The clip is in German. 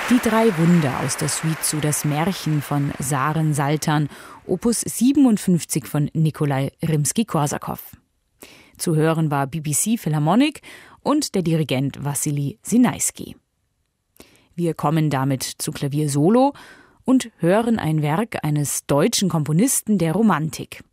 Die drei Wunder aus der Suite zu Das Märchen von Saren Saltan, Opus 57 von Nikolai Rimski-Korsakow. Zu hören war BBC Philharmonic und der Dirigent Wassily Sinaisky. Wir kommen damit zu Klavier Solo und hören ein Werk eines deutschen Komponisten der Romantik.